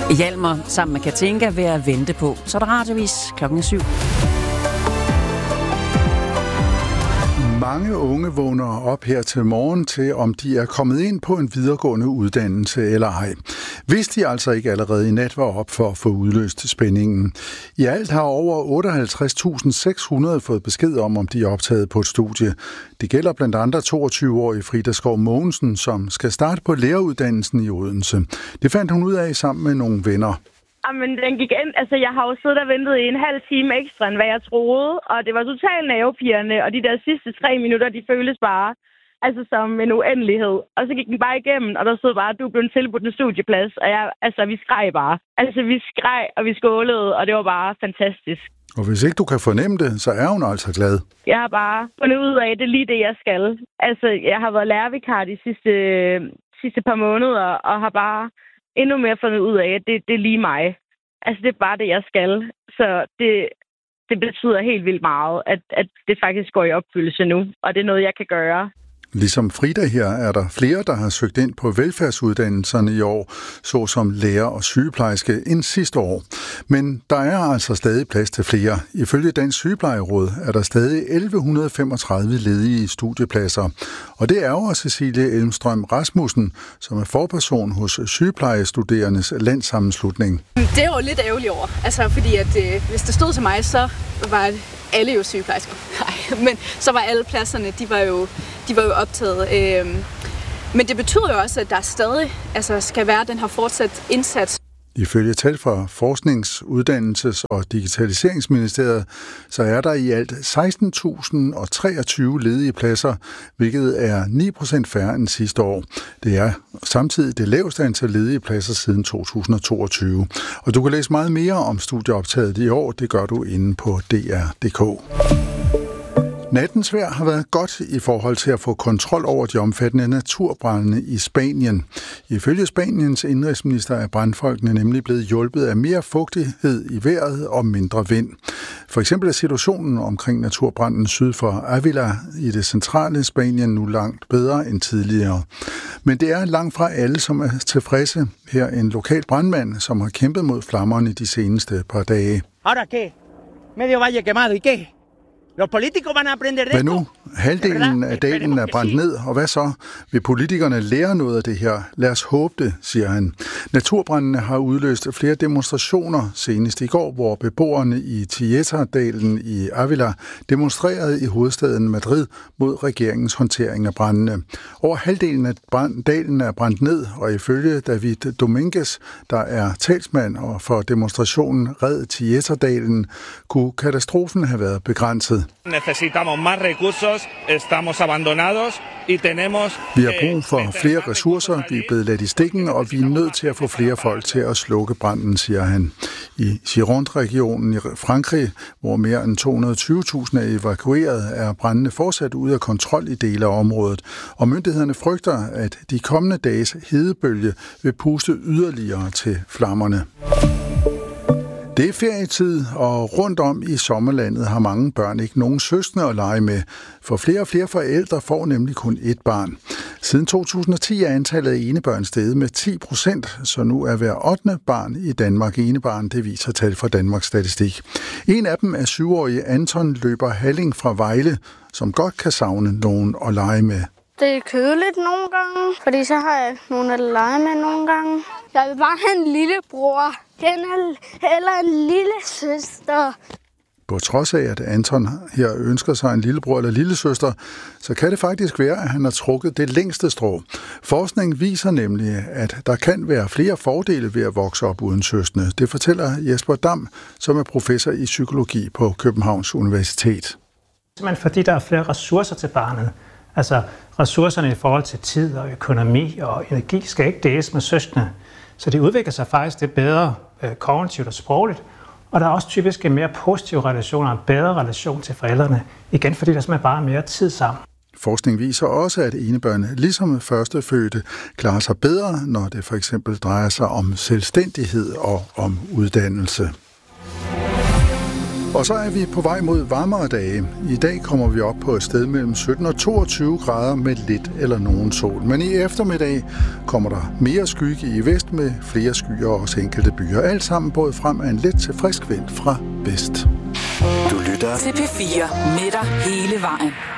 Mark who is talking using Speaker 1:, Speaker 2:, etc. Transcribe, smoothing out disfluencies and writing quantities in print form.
Speaker 1: Hjalmar sammen med Katinka ved at vente på. Så er der radiovis 7:00.
Speaker 2: Mange unge vågner op her til morgen til, om de er kommet ind på en videregående uddannelse eller ej. Hvis de altså ikke allerede i nat var op for at få udløst spændingen. I alt har over 58.600 fået besked om de er optaget på et studie. Det gælder blandt andre 22-årige Frida Skov Mogensen, som skal starte på læreruddannelsen i Odense. Det fandt hun ud af sammen med nogle venner.
Speaker 3: Men den gik ind. Altså, jeg har jo siddet og ventet i en halv time ekstra, end hvad jeg troede. Og det var totalt nervepirrende, og de der sidste 3 minutter, de føles bare som en uendelighed. Og så gik den bare igennem, og der stod bare, at du blev tilbudt en studieplads. Og vi skreg bare. Vi skreg, og vi skålede, og det var bare fantastisk.
Speaker 2: Og hvis ikke du kan fornemme det, så er hun altså glad.
Speaker 3: Jeg har bare fundet ud af, at det er lige det, jeg skal. Jeg har været lærervikar de sidste par måneder, og har bare endnu mere fundet ud af, at det er lige mig. Det er bare det, jeg skal. Så det betyder helt vildt meget, at det faktisk går i opfyldelse nu. Og det er noget, jeg kan gøre.
Speaker 2: Ligesom Frida her er der flere, der har søgt ind på velfærdsuddannelserne i år, såsom lærer og sygeplejerske end sidste år. Men der er altså stadig plads til flere. Ifølge Dansk Sygeplejeråd er der stadig 1135 ledige studiepladser. Og det er jo Cecilie Elmstrøm Rasmussen, som er forperson hos Sygeplejestuderendes Landssammenslutning.
Speaker 4: Det er jo lidt ærgerligt over, fordi at, hvis det stod til mig, så var alle jo sygeplejersker. Nej, men så var alle pladserne, de var jo optaget. Men det betyder jo også, at der stadig skal være den her fortsat indsats.
Speaker 2: Ifølge tal fra Forsknings-, Uddannelses- og Digitaliseringsministeriet, så er der i alt 16.023 ledige pladser, hvilket er 9% færre end sidste år. Det er samtidig det laveste antal ledige pladser siden 2022. Og du kan læse meget mere om studieoptaget i år, det gør du inde på dr.dk. Nattens vejr har været godt i forhold til at få kontrol over de omfattende naturbrande i Spanien. Ifølge Spaniens indrigsminister er brandfolkene nemlig blevet hjulpet af mere fugtighed i vejret og mindre vind. For eksempel er situationen omkring naturbranden syd for Ávila i det centrale Spanien nu langt bedre end tidligere. Men det er langt fra alle, som er tilfredse. Her en lokal brandmand, som har kæmpet mod flammerne de seneste par dage.
Speaker 5: Ahora qué? Medio valle quemado, ¿y qué?
Speaker 2: Hvad nu? Halvdelen af dalen er brændt ned, og hvad så? Vil politikerne lære noget af det her? Lad os håbe det, siger han. Naturbrændene har udløst flere demonstrationer, senest i går, hvor beboerne i Tieta-dalen i Ávila demonstrerede i hovedstaden Madrid mod regeringens håndtering af brændene. Over halvdelen af dalen er brændt ned, og ifølge David Dominguez, der er talsmand for demonstrationen Red Tieta-dalen, kunne katastrofen have været begrænset.
Speaker 6: Necesitamos más recursos, estamos abandonados y tenemos.
Speaker 2: Vi har brug for flere ressourcer, vi er blevet ladt i stikken, og vi er nødt til at få flere folk til at slukke branden, siger han. I Gironde-regionen i Frankrig, hvor mere end 220.000 er evakueret, er brændene fortsat ude af kontrol i dele af området, og myndighederne frygter, at de kommende dages hedebølge vil puste yderligere til flammerne. Det er ferietid, og rundt om i sommerlandet har mange børn ikke nogen søskende at lege med, for flere og flere forældre får nemlig kun ét barn. Siden 2010 er antallet af enebørn steget med 10%, så nu er hver 8. barn i Danmark enebarn, det viser tal fra Danmarks Statistik. En af dem er 7-årige Anton Løber Halling fra Vejle, som godt kan savne nogen at lege med.
Speaker 7: Det er kedeligt nogle gange, fordi så har jeg nogen at lege med nogle gange. Jeg vil bare have en lillebror eller en lille søster.
Speaker 2: På trods af, at Anton her ønsker sig en lillebror eller lillesøster, så kan det faktisk være, at han har trukket det længste strå. Forskning viser nemlig, at der kan være flere fordele ved at vokse op uden søskende. Det fortæller Jesper Dam, som er professor i psykologi på Københavns Universitet.
Speaker 8: Men fordi der er flere ressourcer til barnet. Altså ressourcerne i forhold til tid og økonomi og energi skal ikke deles med søskende. Så det udvikler sig faktisk det bedre kognitivt og sprogligt. Og der er også typisk en mere positiv relation og en bedre relation til forældrene. Igen fordi der simpelthen bare er mere tid sammen.
Speaker 2: Forskning viser også, at enebørn, ligesom førstefødte, klarer sig bedre, når det for eksempel drejer sig om selvstændighed og om uddannelse. Og så er vi på vej mod varmere dage. I dag kommer vi op på et sted mellem 17 og 22 grader med lidt eller nogen sol. Men i eftermiddag kommer der mere skygge i vest med flere skyer og også enkelte byer. Alt sammen båret frem af en let til frisk vind fra vest.
Speaker 1: Du lytter til P4 med dig hele vejen.